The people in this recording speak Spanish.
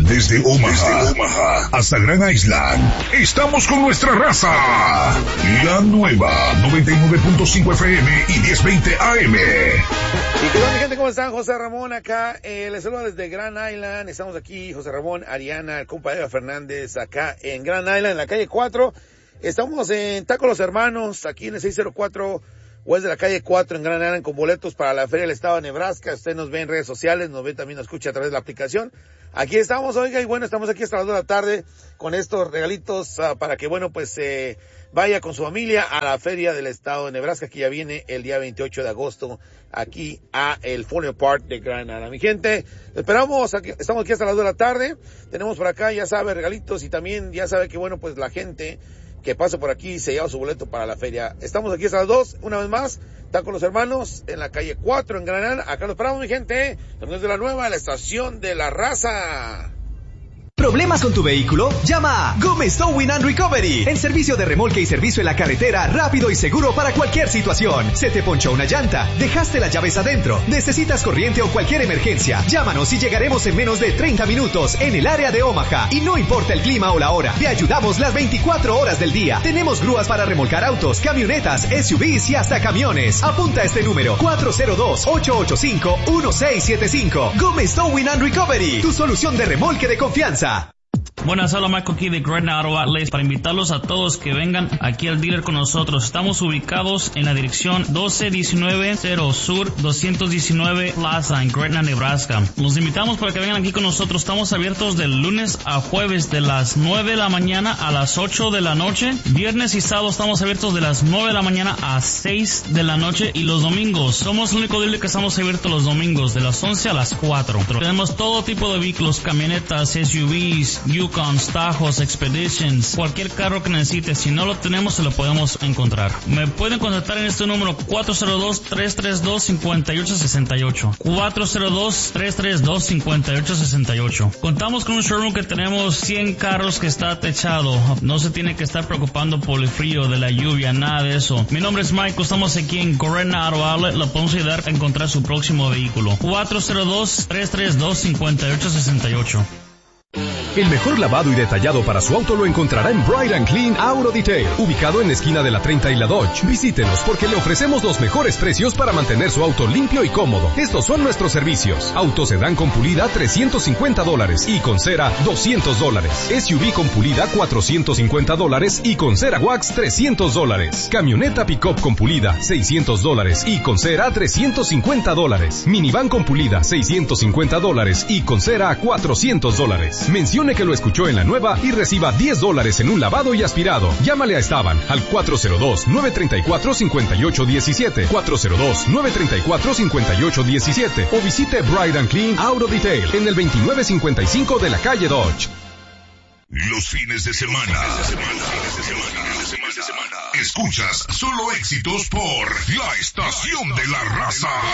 Desde Omaha hasta Grand Island. Estamos con nuestra raza. La nueva 99.5 FM y 1020 AM. ¿Y qué tal, mi gente? ¿Cómo están? José Ramón acá. Les saludo desde Grand Island. Estamos aquí, José Ramón, Ariana, el compa Eva Fernández, acá en Grand Island, en la calle 4. Estamos en Taco Los Hermanos, aquí en el 604 West de la calle 4 en Grand Island, con boletos para la Feria del Estado de Nebraska. Usted nos ve en redes sociales, nos ve también, nos escucha a través de la aplicación. Aquí estamos, oiga, y bueno, estamos aquí hasta las 2 de la tarde con estos regalitos para que, bueno, pues vaya con su familia a la Feria del Estado de Nebraska, que ya viene el día 28 de agosto aquí a el Foley Park de Grand Island. Mi gente, esperamos, estamos aquí hasta las 2 de la tarde. Tenemos por acá, ya sabe, regalitos, y también ya sabe que, bueno, pues la gente que pase por aquí se lleva su boleto para la feria. Estamos aquí hasta las 2, una vez más, Taco Los Hermanos, en la calle 4 en Grand Island. Acá nos esperamos, mi gente, desde la nueva, la estación de la raza. ¿Problemas con tu vehículo? Llama a Gómez Towing and Recovery. El servicio de remolque y servicio en la carretera, rápido y seguro para cualquier situación. Se te ponchó una llanta, dejaste las llaves adentro, necesitas corriente o cualquier emergencia. Llámanos y llegaremos en menos de 30 minutos en el área de Omaha. Y no importa el clima o la hora, te ayudamos las 24 horas del día. Tenemos grúas para remolcar autos, camionetas, SUVs y hasta camiones. Apunta este número: 402-885-1675. Gómez Towing and Recovery, tu solución de remolque de confianza. Buenas, hola, Michael aquí de Gretna Auto Outlets para invitarlos a todos que vengan aquí al dealer con nosotros. Estamos ubicados en la dirección 12190 Sur 219 Plaza en Gretna, Nebraska. Los invitamos para que vengan aquí con nosotros. Estamos abiertos de lunes a jueves de las 9 de la mañana a las 8 de la noche. Viernes y sábado estamos abiertos de las 9 de la mañana a 6 de la noche. Y los domingos, somos el único dealer que estamos abiertos los domingos de las 11 a las 4. Tenemos todo tipo de vehículos, camionetas, SUVs, Yukons, Tajos, Expeditions, cualquier carro que necesites. Si no lo tenemos, se lo podemos encontrar. Me pueden contactar en este número: 402-332-5868. 402-332-5868. Contamos con un showroom que tenemos 100 carros que está techado. No se tiene que estar preocupando por el frío, de la lluvia, nada de eso. Mi nombre es Michael, estamos aquí en Gretna Auto Outlet. Lo podemos ayudar a encontrar su próximo vehículo. 402-332-5868. El mejor lavado y detallado para su auto lo encontrará en Bright and Clean Auto Detail, ubicado en la esquina de la 30 y la Dodge. Visítenos porque le ofrecemos los mejores precios para mantener su auto limpio y cómodo. Estos son nuestros servicios: auto sedán con pulida $350 y con cera $200. SUV con pulida $450 y con cera wax $300. Camioneta pick-up con pulida $600 y con cera $350. Minivan con pulida $650 y con cera $400. Mencione que lo escuchó en la nueva y reciba $10 en un lavado y aspirado. Llámale a Esteban al 402-934-5817, 402-934-5817 o visite Bright and Clean Auto Detail en el 2955 de la calle Dodge. Los fines de semana. Escuchas solo éxitos por la estación de la raza.